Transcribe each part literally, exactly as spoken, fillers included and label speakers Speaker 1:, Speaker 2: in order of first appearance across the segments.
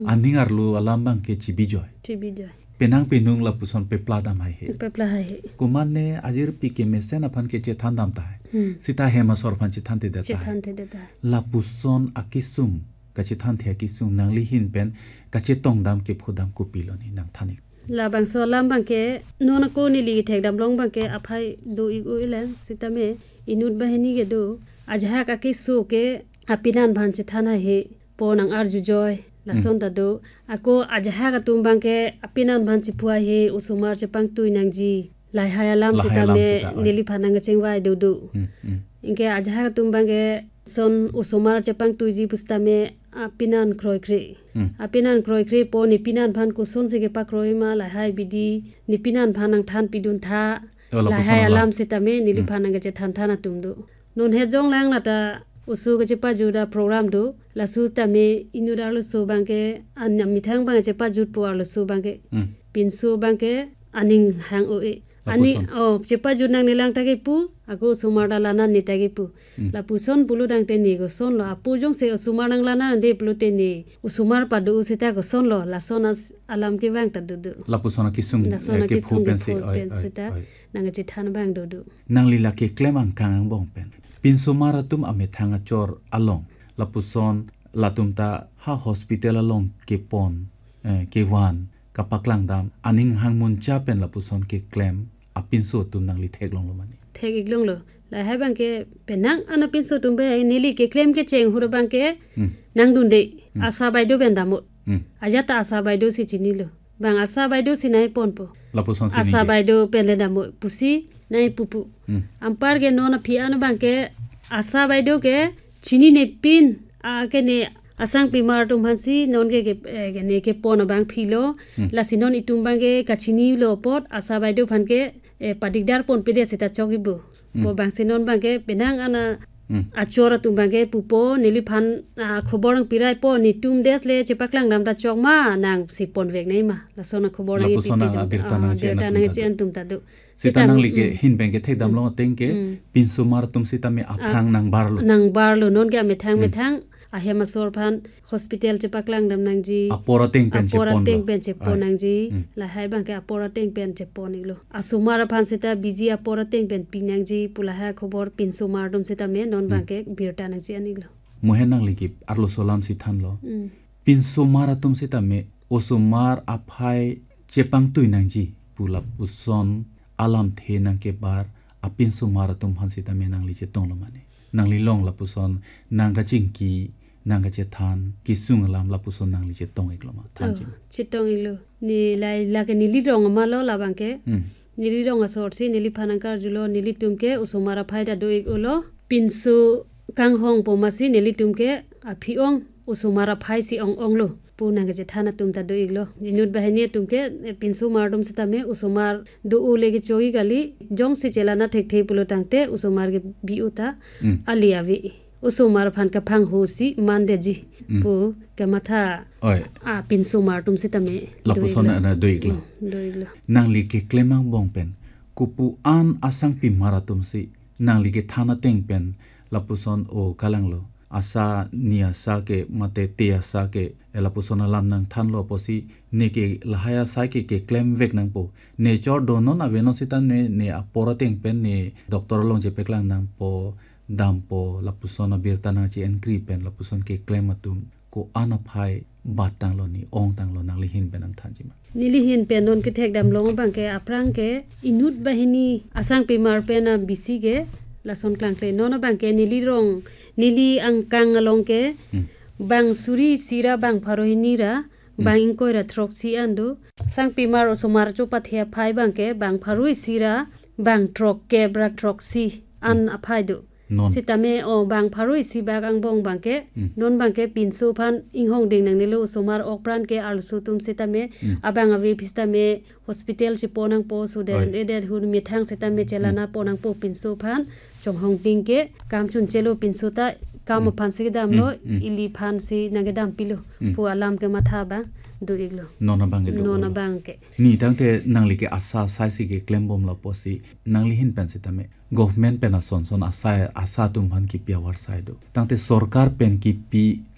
Speaker 1: aning arlu alam bang ke cibijoy
Speaker 2: cibijoy
Speaker 1: penang penung la puson pe plada mai he
Speaker 2: pepla hai
Speaker 1: kuman ne ajir pi ke mesen aphan ke che thandam ta sita hema sor phan chi thante deta
Speaker 2: che thante deta
Speaker 1: la puson akisum ka chi than the akisum nangli hin pen ka che tongdam ke phodam ku piloni nang thani
Speaker 2: la bang so lam bang ke nona ko ni li thek dam long bang ke aphai do i u ilen sitame inut bahini ge do ajha ka ke su ke apinan bhan chi thana he ponang arju joy la son da do ako ajha ka tum bang ke apinan bhan chi phua he usumar che pang tu nang ji lai haya lam sitame nili phanang ge chengwai do do inke ajha ka tum bang ke son usumar che pang tu ji pustame apinan kroi kre apinan kroi kre po ni pinan phan ku son se ge pa kroi ma la hai bidi ni pinan phanang than pidun tha la hai alam sitame nili phanang ge che than thana tum do non he jong lang na ta usu ge che pa juda program do la su tame inura lo so bang ke an mi thang bang che pa jut po lo so bang ke pin so bang ke aning hang o e ani o che pa jut nang nilang ta ge pu ako sumar da lana ni ta ge pu la pu son pulu dang te ni go son lo apu jong se sumar nang lana de pulu te ni usumar pa do se ta go son lo la son alam ke bang ta do do
Speaker 1: la pu son ki sung ke phu pen se oi
Speaker 2: nang che than bang do do
Speaker 1: nang lila ke klemang kang bong pen pin sumar tum ame thanga chor along la pu son la tum ta ha hospital along ke pon ke wan kapaklang dam aning hangmun cha pen la pu son ke klem apin so tum nang li thek long lo mani
Speaker 2: thek iglong lo la hai bang ke penang ana pin so tum be nili ke klem ke cheng hur bang ke nang dun de asa bai do ben damo ajata asa bai do si chini lo bang asa bai do si nai pon po
Speaker 1: la pu son si
Speaker 2: asa bai do pen le damo pusi nai pupu ampar ge no na phi an bang ke asa bai do ke chini ne pin a ke ne asang pimar tum hansi non ge ge ne ke pon bang philo la sinon itum bang ge kachini lo pot asa bai do phan ke padigdar pon pede seta chogibu po bang sinon bang ke penang ana achora tum bang ke pupo nili phan khoborang pirai po ni tum des le chepaklang nam ta chok ma nang si pon vek nei ma la sona khoborang
Speaker 1: pi pi birta nang
Speaker 2: che tum ta do
Speaker 1: sita nang li ke hin bang ke thek dam lo teng ke pin sumar tum sita me aphang nang bar lo
Speaker 2: nang bar lo non ga me thang me thang ahema sor phan hospital che paklang dam nang ji
Speaker 1: apora teng pen che pon
Speaker 2: apora teng pen che pon nang ji la hai bang ke apora teng pen che pon iglo asumar phan sita biji apora teng pen pi nang ji pula ha khobor pin sumar dum sita me non bang ke birta nang ji aniglo
Speaker 1: mohen nang li ki arlo solam si than lo pin sumar tum sita me osumar aphai che pang tu nang ji pula puson alam the nang ke bar apin sumar tum phan sita me nang li che tong lo mane nang li long la puson nang ka ching ki nang che than ki sung lam la puson nang li che tong ik lo ma than chi
Speaker 2: che tong ik lo ni lai la ke ni li rong ma lo la bang ke ni li rong asor si ni li phanang kar julo ni li tum ke usumara phaida do ik ulo pinsu kang hong po ma si ni li tum ke a phi ong usumara phai si ong ong lo pu nang che thana tum ta do ik lo ni nut bahani tum ke pinsu mar dum sita me usumar do u le ge chogi gali jong si chela na thek thei pulo tangte usumar ge bi uta ali avi usumar phan ka phang ho si mande ji pu ke matha
Speaker 1: oi
Speaker 2: a pin sumar tum sita me
Speaker 1: la pu son na do ik lo
Speaker 2: do ik lo
Speaker 1: nang li ke klemang bong pen kupu an asang pi maratum si nang li ke thana teng pen la pu son o kalang lo asa nia sa ke mate te asa ke ela pu son lam nang than lo posi ne ke lahaya sa ke ke klem vek nang po ne chor do no na veno sita ne ne apora teng pen ne doctor long je peklang nang po dam po la pu son birta na chi encri pen la pu son ke klem atum ko ana phai batang lo ni ong tang lo nang li hin pen ang than ji ma
Speaker 2: nili hin pen non ke thek dam long bang ke aprang ke inut bahini asang pe mar pen na bisi ke la son klang kle non bang ke nili rong nili ang kang along ke bang suri sira bang pharohini ra bang ingkoi ra throksi ando sang pe mar osomar cho pathia phai bang ke bang pharui sira bang throk ke bra throksi an aphai do sitame o bang pharui si bag ang bong bang ke non bang ke pin su phan ing hong ding nang nilo somar okpran ke alu su tum sitame abang ave pistame hospital si ponang po su den ede hun mi thang sitame chelana ponang po pin su phan chong hong ding ke kam chun chelo pin su ta kam phan se dam lo ili phan si nage dam pilo pu alam ke matha ba do iglo
Speaker 1: nona bang ke
Speaker 2: nona bang ke
Speaker 1: ni tangte nangli ke asa sai si ke claim bom la posi nangli hin pen sitame government pen ason son asa asa tum han ki piawar sai do tangte sarkar pen ki pi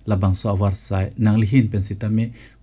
Speaker 1: labang so awar sai nang lihin pen sitame